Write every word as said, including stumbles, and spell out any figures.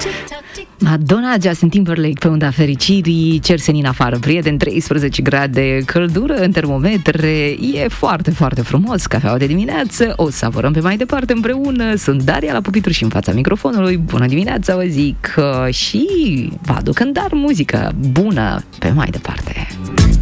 Madonna, Justin Timberlake pe unda fericirii, cer senin afară, prieten, treisprezece grade căldură în termometre, e foarte, foarte frumos, cafeaua de dimineață, o savurăm pe mai departe împreună, sunt Daria la pupitru și în fața microfonului, bună dimineața, vă zic, și vă aduc în dar muzică bună pe mai departe.